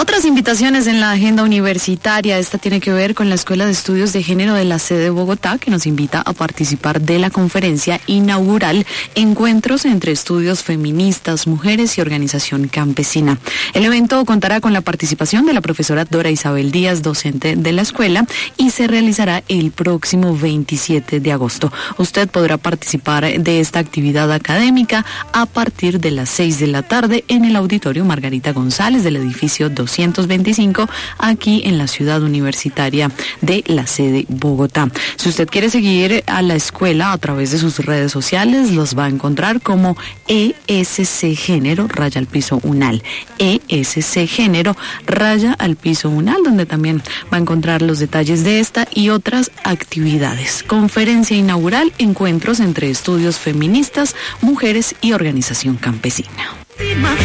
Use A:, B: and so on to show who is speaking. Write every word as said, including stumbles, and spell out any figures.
A: Otras invitaciones en la agenda universitaria, esta tiene que ver con la Escuela de Estudios de Género de la sede de Bogotá, que nos invita a participar de la conferencia inaugural Encuentros entre Estudios Feministas, Mujeres y Organización Campesina. El evento contará con la participación de la profesora Dora Isabel Díaz, docente de la escuela, y se realizará el próximo veintisiete de agosto. Usted podrá participar de esta actividad académica a partir de las seis de la tarde en el Auditorio Margarita González del edificio doscientos veinticinco, aquí en la ciudad universitaria de la sede Bogotá. Si usted quiere seguir a la escuela a través de sus redes sociales, los va a encontrar como E S C Género, raya al piso UNAL. E S C Género, raya al piso UNAL, donde también va a encontrar los detalles de esta y otras actividades. Conferencia inaugural, Encuentros entre Estudios Feministas, Mujeres y Organización Campesina.